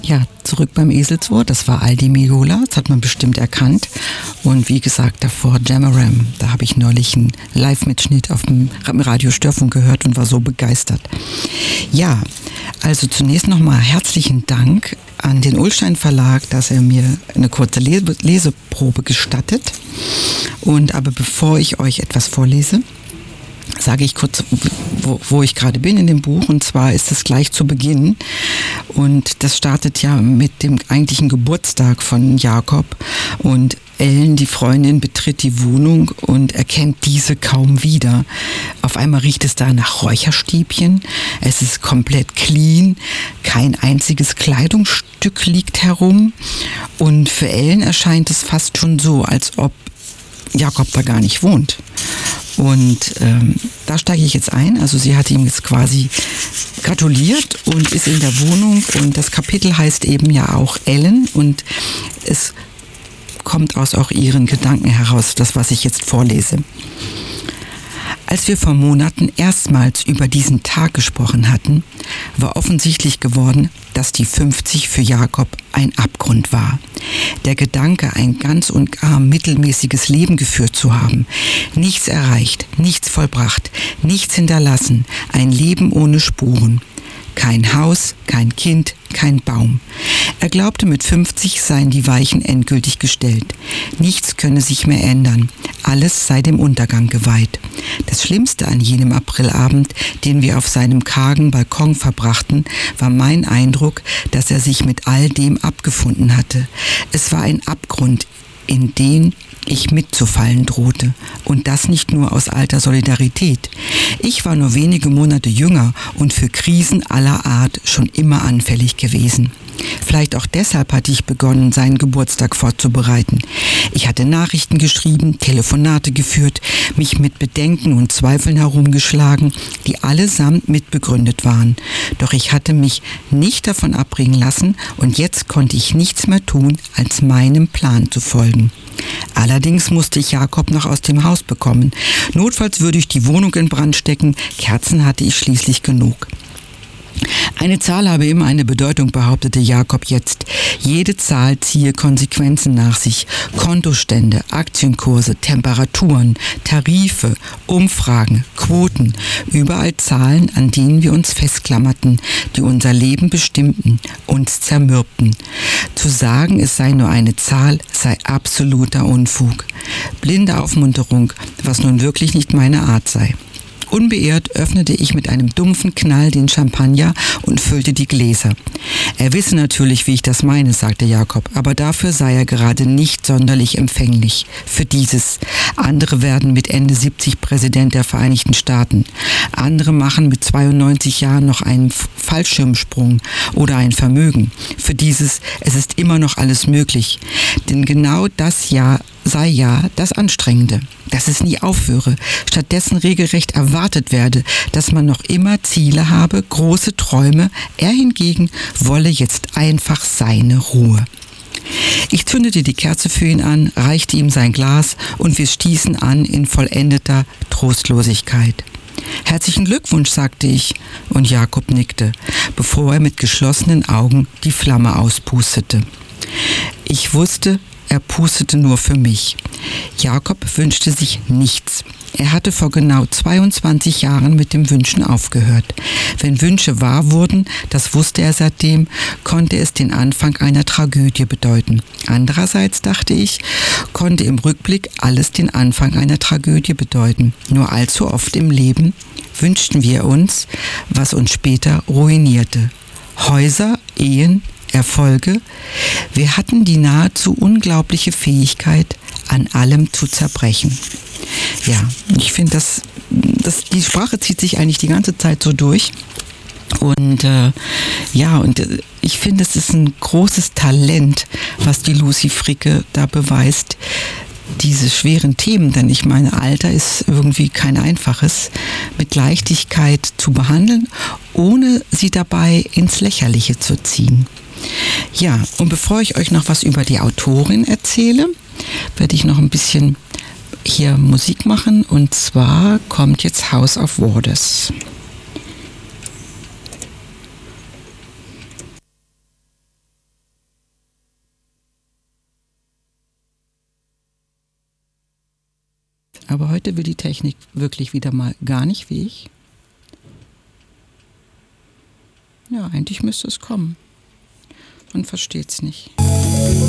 Ja, zurück beim Eselswort, das war Aldi Meola, das hat man bestimmt erkannt. Und wie gesagt, davor Jamaram, da habe ich neulich einen Live-Mitschnitt auf dem Radio Störfunk gehört und war so begeistert. Ja, also zunächst nochmal herzlichen Dank an den Ullstein Verlag, dass er mir eine kurze Leseprobe gestattet. Aber bevor ich euch etwas vorlese, sage ich kurz, wo ich gerade bin in dem Buch. Und zwar ist es gleich zu Beginn. Und das startet ja mit dem eigentlichen Geburtstag von Jakob. Und Ellen, die Freundin, betritt die Wohnung und erkennt diese kaum wieder. Auf einmal riecht es da nach Räucherstäbchen. Es ist komplett clean. Kein einziges Kleidungsstück liegt herum. Und für Ellen erscheint es fast schon so, als ob Jakob da gar nicht wohnt. Und da steige ich jetzt ein. Also sie hat ihm jetzt quasi gratuliert und ist in der Wohnung. Und das Kapitel heißt eben ja auch Ellen. Und es kommt aus auch ihren Gedanken heraus, das, was ich jetzt vorlese. Als wir vor Monaten erstmals über diesen Tag gesprochen hatten, war offensichtlich geworden, dass die 50 für Jakob ein Abgrund war. Der Gedanke, ein ganz und gar mittelmäßiges Leben geführt zu haben, nichts erreicht, nichts vollbracht, nichts hinterlassen, ein Leben ohne Spuren. Kein Haus, kein Kind, kein Baum. Er glaubte, mit 50 seien die Weichen endgültig gestellt. Nichts könne sich mehr ändern. Alles sei dem Untergang geweiht. Das Schlimmste an jenem Aprilabend, den wir auf seinem kargen Balkon verbrachten, war mein Eindruck, dass er sich mit all dem abgefunden hatte. Es war ein Abgrund, in den ich mitzufallen drohte. Und das nicht nur aus alter Solidarität. Ich war nur wenige Monate jünger und für Krisen aller Art schon immer anfällig gewesen. Vielleicht auch deshalb hatte ich begonnen, seinen Geburtstag vorzubereiten. Ich hatte Nachrichten geschrieben, Telefonate geführt, mich mit Bedenken und Zweifeln herumgeschlagen, die allesamt mitbegründet waren. Doch ich hatte mich nicht davon abbringen lassen und jetzt konnte ich nichts mehr tun, als meinem Plan zu folgen. Allerdings musste ich Jakob noch aus dem Haus bekommen. Notfalls würde ich die Wohnung in Brand stecken, Kerzen hatte ich schließlich genug. Eine Zahl habe immer eine Bedeutung, behauptete Jakob jetzt. Jede Zahl ziehe Konsequenzen nach sich. Kontostände, Aktienkurse, Temperaturen, Tarife, Umfragen, Quoten. Überall Zahlen, an denen wir uns festklammerten, die unser Leben bestimmten, uns zermürbten. Zu sagen, es sei nur eine Zahl, sei absoluter Unfug. Blinde Aufmunterung, was nun wirklich nicht meine Art sei. Unbeirrt öffnete ich mit einem dumpfen Knall den Champagner und füllte die Gläser. Er wisse natürlich, wie ich das meine, sagte Jakob, aber dafür sei er gerade nicht sonderlich empfänglich. Für dieses. Andere werden mit Ende 70 Präsident der Vereinigten Staaten. Andere machen mit 92 Jahren noch einen Fallschirmsprung oder ein Vermögen. Für dieses, es ist immer noch alles möglich. Denn genau das sei ja das Anstrengende, dass es nie aufhöre, stattdessen regelrecht erwartet werde, dass man noch immer Ziele habe, große Träume, er hingegen wolle jetzt einfach seine Ruhe. Ich zündete die Kerze für ihn an, reichte ihm sein Glas und wir stießen an in vollendeter Trostlosigkeit. Herzlichen Glückwunsch, sagte ich, und Jakob nickte, bevor er mit geschlossenen Augen die Flamme auspustete. Ich wusste, er pustete nur für mich. Jakob wünschte sich nichts. Er hatte vor genau 22 Jahren mit dem Wünschen aufgehört. Wenn Wünsche wahr wurden, das wusste er seitdem, konnte es den Anfang einer Tragödie bedeuten. Andererseits, dachte ich, konnte im Rückblick alles den Anfang einer Tragödie bedeuten. Nur allzu oft im Leben wünschten wir uns, was uns später ruinierte. Häuser, Ehen, Erfolge. Wir hatten die nahezu unglaubliche Fähigkeit, an allem zu zerbrechen. Ja, ich finde, die Sprache zieht sich eigentlich die ganze Zeit so durch. Und ich finde, es ist ein großes Talent, was die Lucy Fricke da beweist, diese schweren Themen, denn ich meine, Alter ist irgendwie kein einfaches, mit Leichtigkeit zu behandeln, ohne sie dabei ins Lächerliche zu ziehen. Ja, und bevor ich euch noch was über die Autorin erzähle, werde ich noch ein bisschen hier Musik machen, und zwar kommt jetzt House of Waters. Aber heute will die Technik wirklich wieder mal gar nicht wie ich. Ja, eigentlich müsste es kommen. Man versteht es nicht.